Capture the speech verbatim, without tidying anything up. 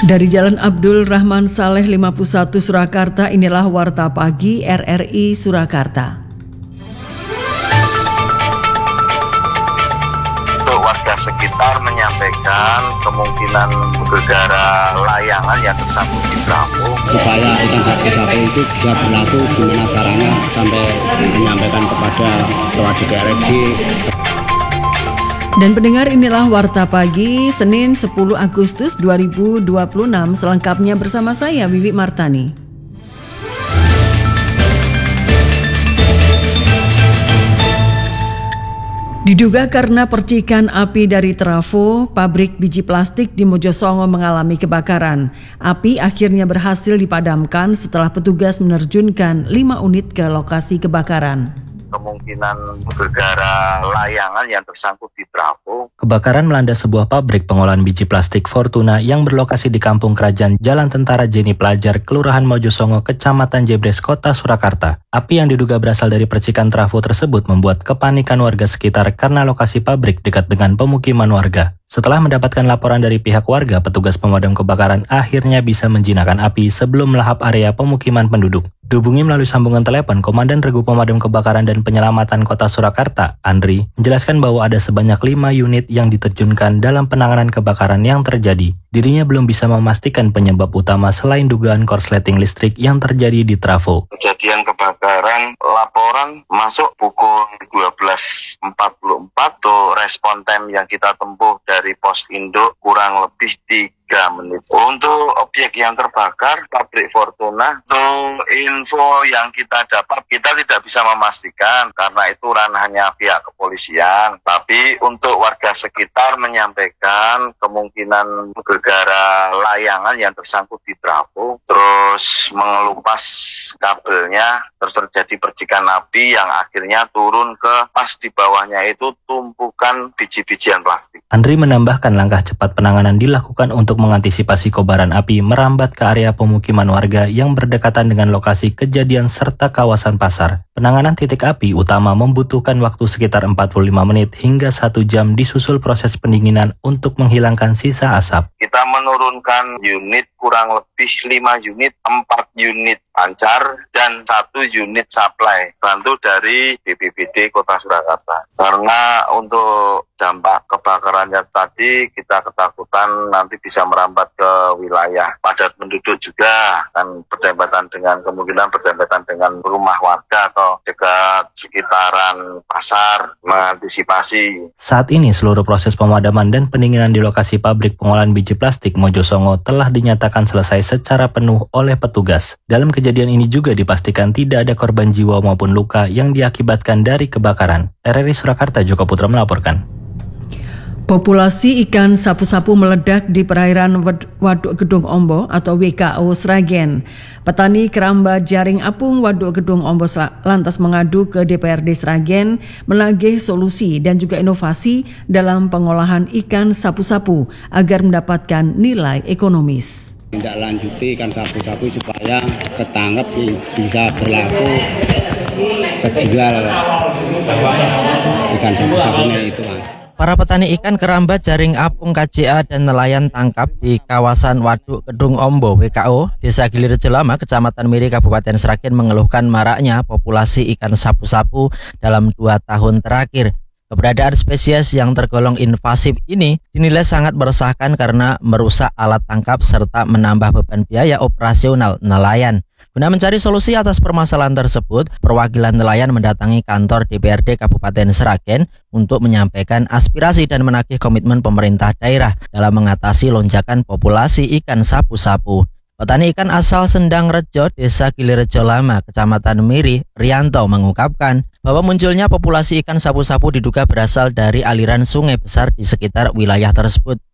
Dari Jalan Abdul Rahman Saleh lima puluh satu Surakarta, inilah Warta Pagi R R I Surakarta. Untuk warga sekitar menyampaikan kemungkinan bergara layangan yang tersangkut di trafo. Supaya ikan sapu-sapu itu bisa berlaku, gimana caranya sampai menyampaikan kepada ketua D P R D. Dan pendengar, inilah Warta Pagi Senin sepuluh Agustus dua ribu dua puluh enam, selengkapnya bersama saya Wiwi Martani. Diduga karena percikan api dari trafo, pabrik biji plastik di Mojosongo mengalami kebakaran. Api akhirnya berhasil dipadamkan setelah petugas menerjunkan lima unit ke lokasi kebakaran. Kemungkinan bergara layangan yang tersangkut di trafo. Kebakaran melanda sebuah pabrik pengolahan biji plastik Fortuna yang berlokasi di Kampung Kerajaan Jalan Tentara Jeni Pelajar, Kelurahan Mojosongo, Kecamatan Jebres, Kota Surakarta. Api yang diduga berasal dari percikan trafo tersebut membuat kepanikan warga sekitar karena lokasi pabrik dekat dengan pemukiman warga. Setelah mendapatkan laporan dari pihak warga, petugas pemadam kebakaran akhirnya bisa menjinakkan api sebelum melahap area pemukiman penduduk. Dihubungi melalui sambungan telepon, Komandan Regu Pemadam Kebakaran dan Penyelamatan Kota Surakarta, Andri, menjelaskan bahwa ada sebanyak lima unit yang diterjunkan dalam penanganan kebakaran yang terjadi. Dirinya belum bisa memastikan penyebab utama selain dugaan korsleting listrik yang terjadi di trafo. Kejadian kebakaran, laporan masuk pukul dua belas empat puluh empat. Untuk respon time yang kita tempuh dari pos induk kurang lebih tiga menit. Untuk objek yang terbakar, pabrik Fortuna, untuk info yang kita dapat, kita tidak bisa memastikan karena itu ranahnya pihak kepolisian. Tapi untuk warga sekitar menyampaikan kemungkinan bergara layangan yang tersangkut di trafo, terus mengelupas kabelnya, terus terjadi percikan api yang akhirnya turun ke pas di bawahnya itu tumpukan biji-bijian plastik. Andri menambahkan langkah cepat penanganan dilakukan untuk mengantisipasi kobaran api merambat ke area pemukiman warga yang berdekatan dengan lokasi kejadian serta kawasan pasar. Penanganan titik api utama membutuhkan waktu sekitar empat puluh lima menit hingga satu jam disusul proses pendinginan untuk menghilangkan sisa asap. Kita menurunkan unit kurang lebih lima unit, empat unit pancar dan satu unit supply bantu dari B P B D Kota Surakarta. Karena untuk dampak kebakarannya tadi kita ketakutan nanti bisa merambat ke wilayah padat penduduk juga, kan berdempatan dengan kemungkinan berdempatan dengan rumah warga atau dekat sekitaran pasar, mengantisipasi. Saat ini seluruh proses pemadaman dan pendinginan di lokasi pabrik pengolahan biji plastik Mojosongo telah dinyatakan selesai secara penuh oleh petugas. Dalam kejadian ini juga dipastikan tidak ada korban jiwa maupun luka yang diakibatkan dari kebakaran. R R I Surakarta, Joko Putra melaporkan. Populasi ikan sapu-sapu meledak di perairan Waduk Gedung Ombo atau W K O Sragen. Petani keramba jaring apung Waduk Gedung Ombo lantas mengadu ke D P R D Sragen menagih solusi dan juga inovasi dalam pengolahan ikan sapu-sapu agar mendapatkan nilai ekonomis. Tidak lanjuti ikan sapu-sapu supaya ketangkep bisa berlaku kejual ikan sapu-sapunya itu, Mas. Para petani ikan keramba jaring apung K J A dan nelayan tangkap di kawasan Waduk Gedung Ombo W K O, Desa Gilirejo Lama, Kecamatan Miri, Kabupaten Sragen mengeluhkan maraknya populasi ikan sapu-sapu dalam dua tahun terakhir. Keberadaan spesies yang tergolong invasif ini dinilai sangat meresahkan karena merusak alat tangkap serta menambah beban biaya operasional nelayan. Guna mencari solusi atas permasalahan tersebut, perwakilan nelayan mendatangi kantor D P R D Kabupaten Sragen untuk menyampaikan aspirasi dan menagih komitmen pemerintah daerah dalam mengatasi lonjakan populasi ikan sapu-sapu. Petani ikan asal Sendang Rejo, Desa Gilirejo Lama, Kecamatan Miri, Rianto mengungkapkan bahwa munculnya populasi ikan sapu-sapu diduga berasal dari aliran sungai besar di sekitar wilayah tersebut.